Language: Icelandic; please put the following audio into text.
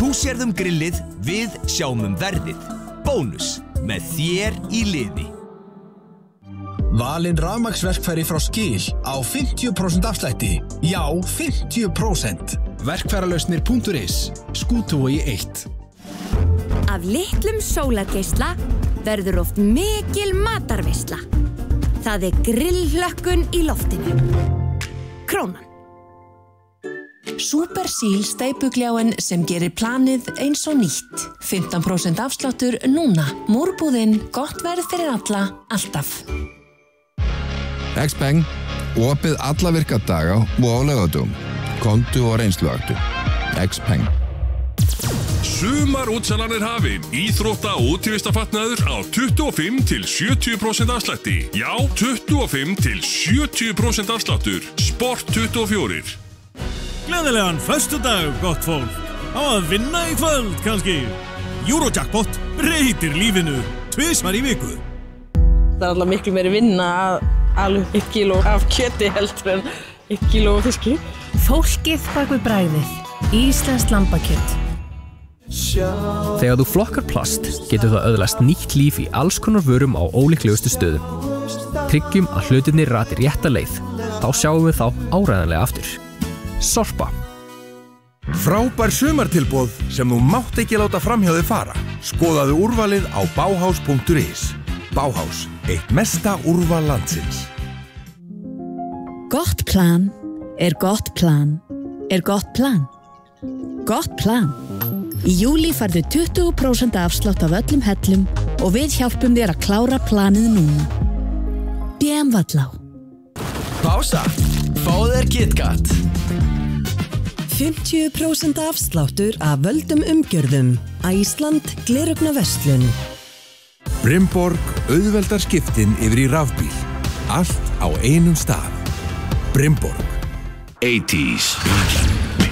Þú sérð grillið, við sjáum verðið. Bónus, með þér í liði. Valinn rafmagnsverkfæri frá Skil á 50% afslætti. Já, 50%. Verkfæralausnir.is, Skútuvogi 1. Af litlum sólargeisla verður oft mikil matarveisla. Það grillhlökkun í loftinu. Krónan. Supersíl steypugljáin sem gerir planið eins og nýtt. 15% afsláttur núna. Múrbúðinn, gott verð fyrir alla, alltaf. Xpeng, opið alla virkadaga og á laugardögum. Komdu og reynsluaktu. Xpeng. Sumarútsalan hafin. Íþrótta- og útivistarfatnaður á 25 til 70% afslætti. Já, 25 til 70% afsláttur. Sport 24. Gleðilegan föstudag, gott fólk. Á að vinna í kvöld, kannski. Eurojackpot breytir lífinu tvisvar í viku. Það alltaf miklu meiri vinna að alveg 1 kíló af kjöti heldur en 1 kíló af fiski. Fólkið bak við bragðið. Íslenskt lambakjöt. Þegar þú flokkar plast, getur það öðlast nýtt líf í alls konar vörum á ólíklegustu stöðum. Tryggjum að hlutirnir rati rétta leið. Þá sjáum við þá áreiðanlega aftur. Sorpa. Frábær sumartilboð sem þú mátt ekki láta framhjá þig fara. Skoðaðu úrvalið á Bauhaus.is. Bauhaus, eitt mesta úrval landsins. Gott plan gott plan gott plan. Gott plan. Í júlí færðu 20% afslátt af öllum hellum og við hjálpum þér að klára planið núna. BM Vallá. Pása. Fáðu þér KitKat. 50% afsláttur af völdum umgjörðum. Æsland gleraugnverslun. Brimborg auðveldar skiptin yfir í rafbíl. Allt á einum stað. Brimborg. 80s.